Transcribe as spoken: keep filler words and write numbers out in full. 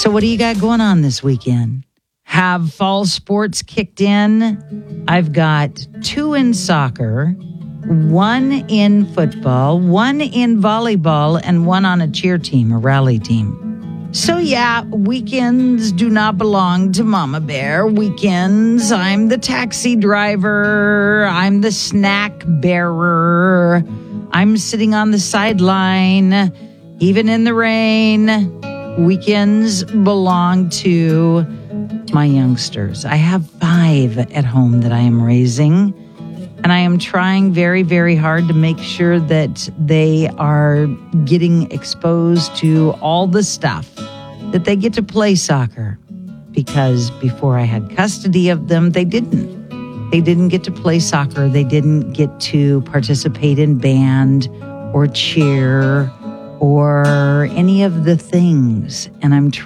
So what do you got going on this weekend? Have fall sports kicked in? I've got two in soccer, one in football, one in volleyball, and one on a cheer team, a rally team. So yeah, weekends do not belong to Mama Bear. Weekends, I'm the taxi driver. I'm the snack bearer. I'm sitting on the sideline, even in the rain. Weekends belong to my youngsters. I have five at home that I am raising, and I am trying very, very hard to make sure that they are getting exposed to all the stuff, that they get to play soccer, because before I had custody of them, they didn't. They didn't get to play soccer. They didn't get to participate in band or cheer or any of the things. And I'm trying